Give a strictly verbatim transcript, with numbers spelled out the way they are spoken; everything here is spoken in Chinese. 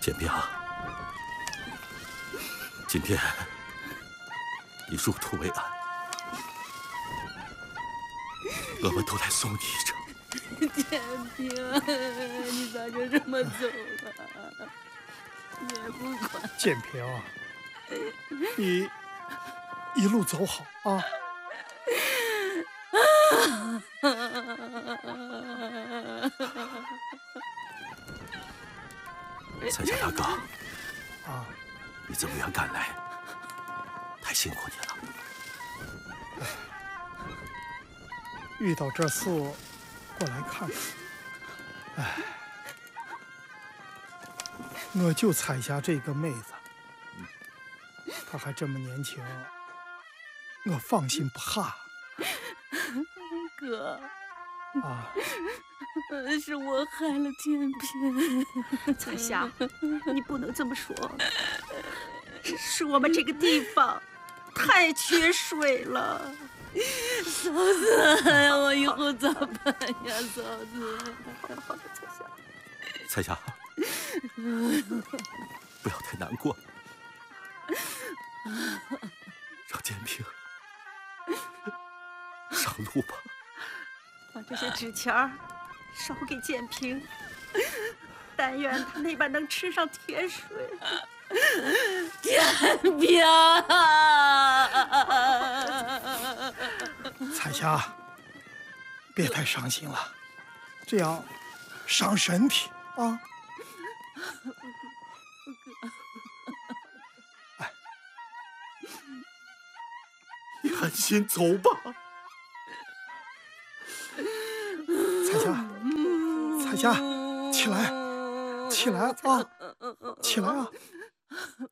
建平，今天你入土为安，我们都来送你一程。 建平，你咋就这么走了？也不管。 建平，你一路走好啊！ 彩霞大哥， 啊， 你这么远赶来，太辛苦你了。 遇到这事，过来看看。哎，我就彩霞这个妹子，她还这么年轻，我放心不下。 哥， 啊， 是我害了建平。 彩霞，你不能这么说，是我们这个地方太缺水了。 嫂子，我以后咋办呀，嫂子？ 好了好了，彩霞， 彩霞，不要太难过，让建平上路吧。 把这些纸钱儿烧给建平，但愿他那边能吃上铁水。 建平， 彩霞，别太伤心了，这样伤身体啊。哎， 你安心走吧。 彩霞，彩霞，起来，起来啊，起来啊！